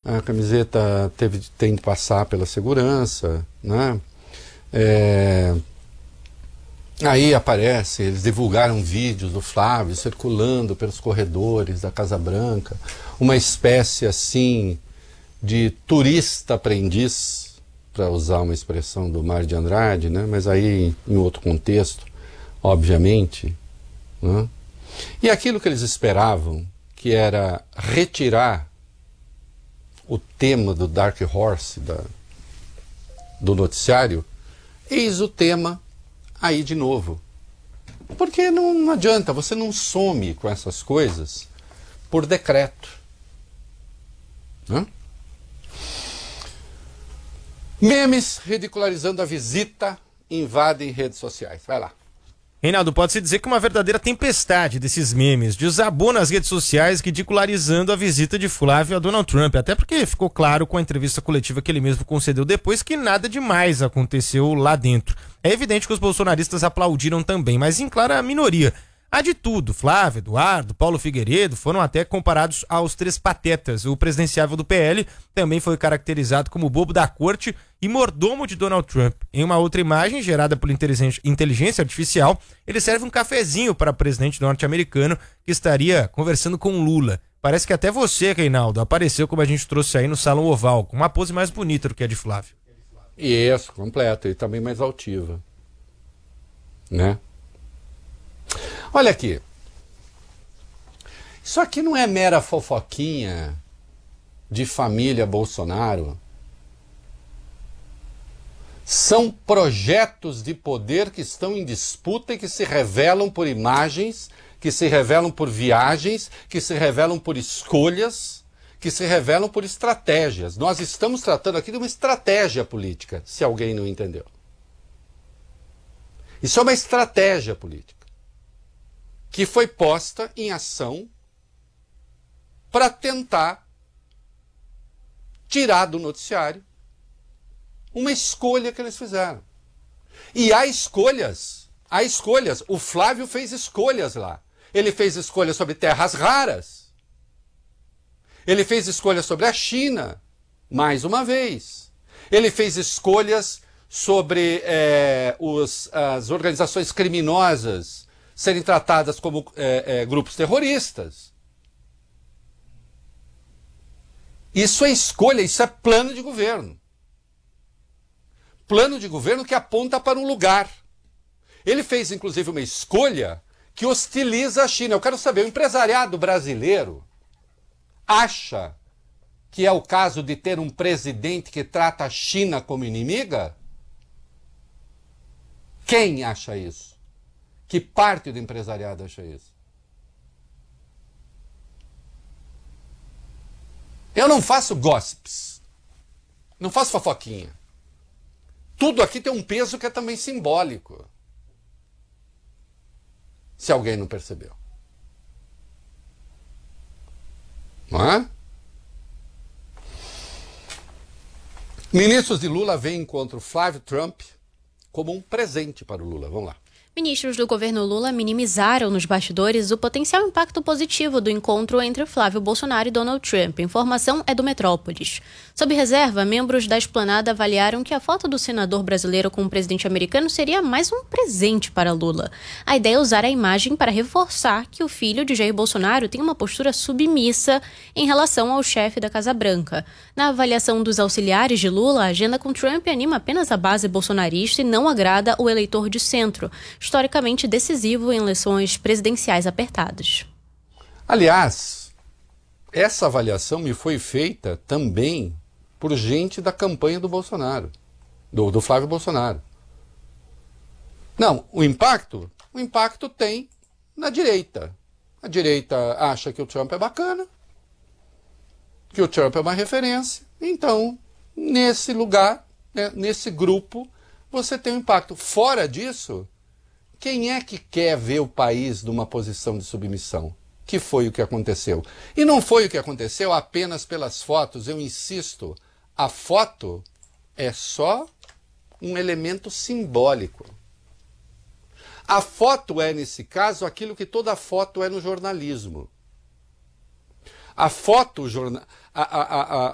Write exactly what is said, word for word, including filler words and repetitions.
a camiseta teve, tem de passar pela segurança, né? É, aí aparece, eles divulgaram vídeos do Flávio circulando pelos corredores da Casa Branca, uma espécie assim de turista aprendiz, para usar uma expressão do Mário de Andrade, né? Mas aí em outro contexto, obviamente, né? E aquilo que eles esperavam, que era retirar o tema do Dark Horse da, do noticiário, eis o tema aí de novo. Porque não, não adianta, você não some com essas coisas por decreto. Né? Memes ridicularizando a visita invadem redes sociais. Vai lá. Reinaldo, pode-se dizer que uma verdadeira tempestade desses memes desabou nas redes sociais, ridicularizando a visita de Flávio a Donald Trump, até porque ficou claro com a entrevista coletiva que ele mesmo concedeu depois que nada demais aconteceu lá dentro. É evidente que os bolsonaristas aplaudiram também, mas em clara minoria. Há de tudo, Flávio, Eduardo, Paulo Figueiredo foram até comparados aos três patetas. O presidenciável do P L também foi caracterizado como bobo da corte e mordomo de Donald Trump. Em uma outra imagem, gerada por inteligência artificial, ele serve um cafezinho para o presidente norte-americano que estaria conversando com Lula. Parece que até você, Reinaldo, apareceu como a gente trouxe aí no Salão Oval, com uma pose mais bonita do que a de Flávio. Isso, completo, e também mais altiva. Né? Olha aqui, isso aqui não é mera fofoquinha de família Bolsonaro. São projetos de poder que estão em disputa e que se revelam por imagens, que se revelam por viagens, que se revelam por escolhas, que se revelam por estratégias. Nós estamos tratando aqui de uma estratégia política, se alguém não entendeu. Isso é uma estratégia política que foi posta em ação para tentar tirar do noticiário uma escolha que eles fizeram. E há escolhas, há escolhas. O Flávio fez escolhas lá. Ele fez escolhas sobre terras raras. Ele fez escolhas sobre a China, mais uma vez. Ele fez escolhas sobre é, os, as organizações criminosas serem tratadas como é, é, grupos terroristas. Isso é escolha, isso é plano de governo. Plano de governo que aponta para um lugar. Ele fez, inclusive, uma escolha que hostiliza a China. Eu quero saber, o empresariado brasileiro acha que é o caso de ter um presidente que trata a China como inimiga? Quem acha isso? Que parte do empresariado acha isso? Eu não faço gossips. Não faço fofoquinha. Tudo aqui tem um peso que é também simbólico. Se alguém não percebeu. Não é? Ministros de Lula veem contra o Flávio Trump como um presente para o Lula. Vamos lá. Ministros do governo Lula minimizaram nos bastidores o potencial impacto positivo do encontro entre Flávio Bolsonaro e Donald Trump. A informação é do Metrópolis. Sob reserva, membros da esplanada avaliaram que a foto do senador brasileiro com o presidente americano seria mais um presente para Lula. A ideia é usar a imagem para reforçar que o filho de Jair Bolsonaro tem uma postura submissa em relação ao chefe da Casa Branca. Na avaliação dos auxiliares de Lula, a agenda com Trump anima apenas a base bolsonarista e não agrada o eleitor de centro, historicamente decisivo em eleições presidenciais apertadas. Aliás, essa avaliação me foi feita também por gente da campanha do Bolsonaro, do, do Flávio Bolsonaro. Não, o impacto, o impacto tem na direita. A direita acha que o Trump é bacana, que o Trump é uma referência. Então, nesse lugar, né, nesse grupo, você tem um impacto. Fora disso, quem é que quer ver o país numa posição de submissão? Que foi o que aconteceu. E não foi o que aconteceu apenas pelas fotos, eu insisto, a foto é só um elemento simbólico. A foto é, nesse caso, aquilo que toda foto é no jornalismo. A foto, a, a, a,